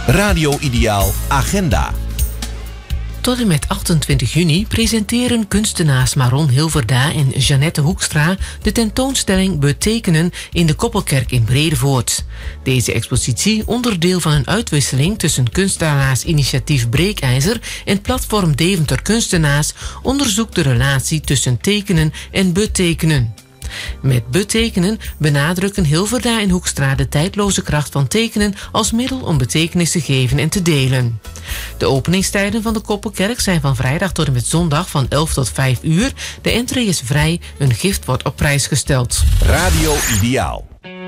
Radio Ideaal Agenda. Tot en met 28 juni presenteren kunstenaars Maron Hilverda en Jeannette Hoekstra de tentoonstelling Betekenen in de Koppelkerk in Bredevoort. Deze expositie, onderdeel van een uitwisseling tussen kunstenaarsinitiatief Breekijzer en platform Deventer Kunstenaars, onderzoekt de relatie tussen tekenen en betekenen. Met betekenen benadrukken Hilverda en Hoekstra de tijdloze kracht van tekenen als middel om betekenis te geven en te delen. De openingstijden van de Koppelkerk zijn van vrijdag tot en met zondag van 11 tot 5 uur. De entree is vrij, een gift wordt op prijs gesteld. Radio Ideaal.